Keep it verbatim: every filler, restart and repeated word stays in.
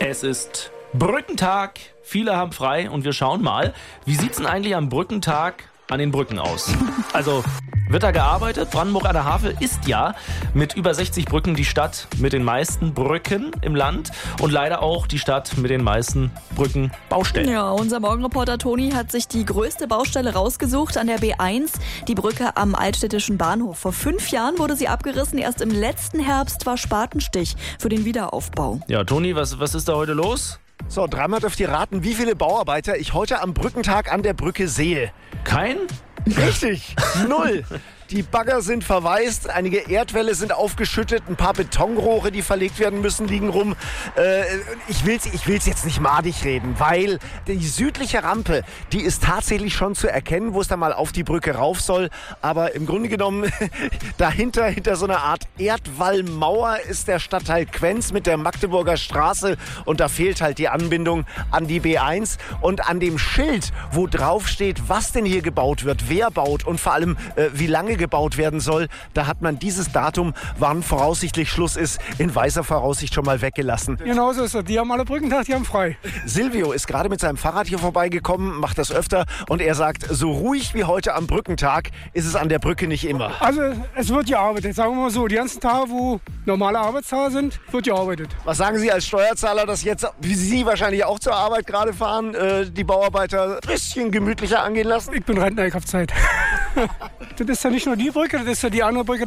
Es ist Brückentag, viele haben frei und wir schauen mal, wie sieht's denn eigentlich am Brückentag an den Brücken aus? Also, wird da gearbeitet? Brandenburg an der Havel ist ja mit über sechzig Brücken die Stadt mit den meisten Brücken im Land und leider auch die Stadt mit den meisten Brückenbaustellen. Ja, unser Morgenreporter Toni hat sich die größte Baustelle rausgesucht an der B eins, die Brücke am Altstädtischen Bahnhof. Vor fünf Jahren wurde sie abgerissen, erst im letzten Herbst war Spatenstich für den Wiederaufbau. Ja, Toni, was, was ist da heute los? So, dreimal dürft ihr raten, wie viele Bauarbeiter ich heute am Brückentag an der Brücke sehe. Kein? Richtig, null. Die Bagger sind verwaist, einige Erdwälle sind aufgeschüttet, ein paar Betonrohre, die verlegt werden müssen, liegen rum. Äh, ich will's, ich will's jetzt nicht madig reden, weil die südliche Rampe, die ist tatsächlich schon zu erkennen, wo es dann mal auf die Brücke rauf soll. Aber im Grunde genommen, dahinter, hinter so einer Art Erdwallmauer ist der Stadtteil Quenz mit der Magdeburger Straße und da fehlt halt die Anbindung an die B eins. Und an dem Schild, wo drauf steht, was denn hier gebaut wird, wer baut und vor allem, äh, wie lange gebaut werden soll, da hat man dieses Datum, wann voraussichtlich Schluss ist, in weiser Voraussicht schon mal weggelassen. Genau so ist es. Die haben alle Brückentag, die haben frei. Silvio ist gerade mit seinem Fahrrad hier vorbeigekommen, macht das öfter und er sagt, so ruhig wie heute am Brückentag ist es an der Brücke nicht immer. Also es wird gearbeitet, sagen wir mal so. Die ganzen Tage, wo normale Arbeitstage sind, wird gearbeitet. Was sagen Sie als Steuerzahler, dass jetzt, wie Sie wahrscheinlich auch zur Arbeit gerade fahren, äh, die Bauarbeiter ein bisschen gemütlicher angehen lassen? Ich bin Rentner, ich hab Zeit. Das ist ja nicht nur die Brücke, das ist ja die andere Brücke.